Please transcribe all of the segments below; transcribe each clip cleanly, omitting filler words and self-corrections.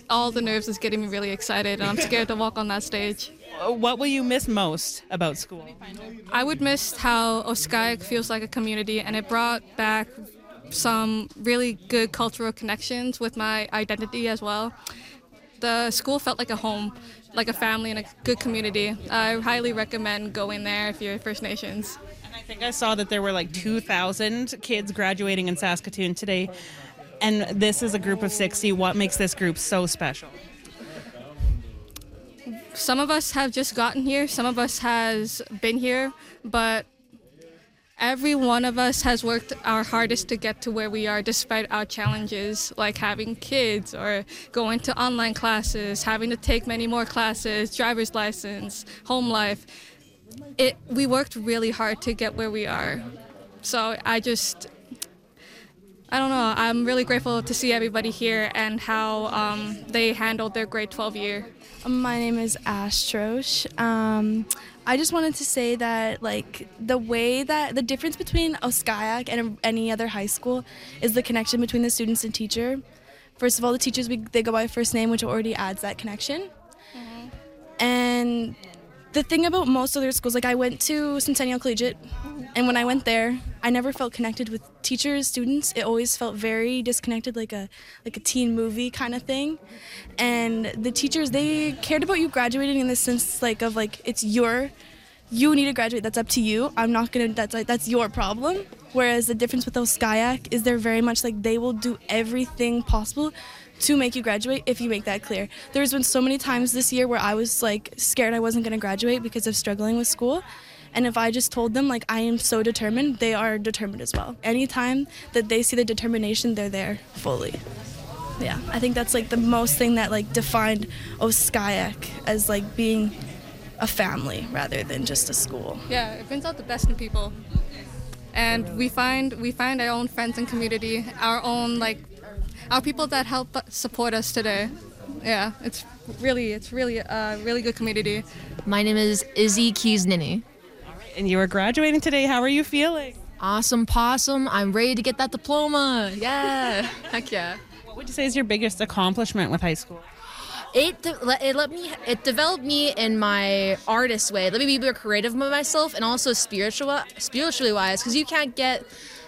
all the nerves is getting me really excited, and I'm scared to walk on that stage. What will you miss most about school? I would miss how Oskayak feels like a community, and it brought back some really good cultural connections with my identity as well. The school felt like a home, like a family and a good community. I highly recommend going there if you're First Nations. And I think I saw that there were like 2,000 kids graduating in Saskatoon today, and this is a group of 60. What makes this group so special? Some of us have just gotten here, some of us has been here, but every one of us has worked our hardest to get to where we are despite our challenges, like having kids or going to online classes, having to take many more classes, driver's license, home life. We worked really hard to get where we are. So I don't know, I'm really grateful to see everybody here and how they handled their grade 12 year. My name is Ash Trosh. I just wanted to say that the difference between Oskayak and any other high school is the connection between the students and teacher. First of all, the teachers, they go by first name, which already adds that connection. Mm-hmm. And the thing about most other schools, I went to Centennial Collegiate, and when I went there, I never felt connected with teachers, students. It always felt very disconnected, like a teen movie kind of thing. And the teachers, they cared about you graduating in the sense it's you need to graduate. That's up to you. I'm not gonna. That's your problem. Whereas the difference with Oskayak is they're very much they will do everything possible to make you graduate if you make that clear. There's been so many times this year where I was scared I wasn't gonna graduate because of struggling with school. And if I just told them I am so determined, they are determined as well. Anytime that they see the determination, they're there fully. Yeah, I think that's the most thing that defined Oskayak as being a family rather than just a school. Yeah, it brings out the best in people. And we find our own friends and community, our own our people that help support us today. Yeah, it's really a really good community. My name is Izzy Keys-Nini. And you are graduating today. How are you feeling? Awesome possum. I'm ready to get that diploma. Yeah. Heck yeah. What would you say is your biggest accomplishment with high school? It developed me in my artist way. Let me be more creative with myself and also spiritually wise, because you can't get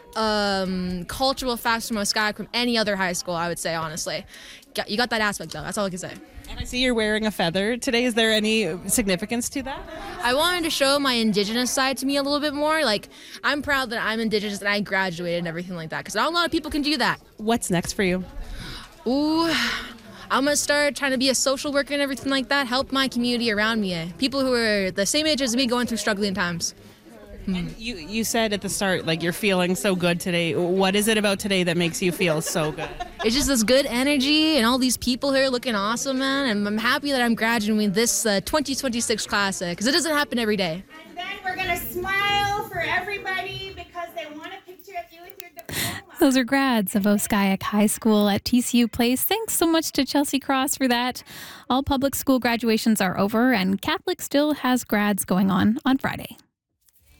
cultural facts from Oskayak from any other high school, I would say, honestly. You got that aspect though. That's all I can say. And I see you're wearing a feather today. Is there any significance to that? I wanted to show my Indigenous side to me a little bit more. I'm proud that I'm Indigenous and I graduated and everything like that, because not a lot of people can do that. What's next for you? Ooh, I'm going to start trying to be a social worker and everything like that, help my community around me, people who are the same age as me going through struggling times. And you said at the start, you're feeling so good today. What is it about today that makes you feel so good? It's just this good energy and all these people here looking awesome, man. And I'm happy that I'm graduating this 2026 class, because it doesn't happen every day. And then we're going to smile for everybody because they want a picture of you with your diploma. Those are grads of Oskayak High School at TCU Place. Thanks so much to Chelsea Cross for that. All public school graduations are over, and Catholic still has grads going on Friday.